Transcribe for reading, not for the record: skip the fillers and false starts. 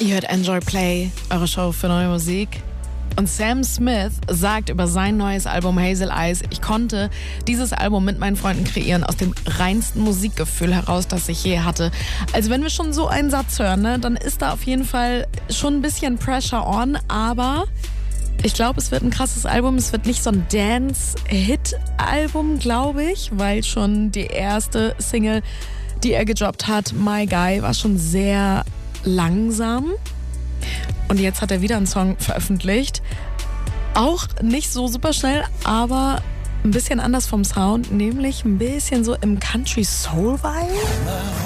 Ihr hört Enjoy Play, eure Show für neue Musik. Und Sam Smith sagt über sein neues Album Hazel Eyes: Ich konnte dieses Album mit meinen Freunden kreieren, aus dem reinsten Musikgefühl heraus, das ich je hatte. Also wenn wir schon so einen Satz hören, ne, dann ist da auf jeden Fall schon ein bisschen Pressure on, aber ich glaube, es wird ein krasses Album. Es wird nicht so ein Dance-Hit-Album, glaube ich, weil schon die erste Single, die er gedroppt hat, My Guy, war schon sehr langsam. Und jetzt hat er wieder einen Song veröffentlicht. Auch nicht so super schnell, aber ein bisschen anders vom Sound, nämlich ein bisschen so im Country-Soul-Vibe.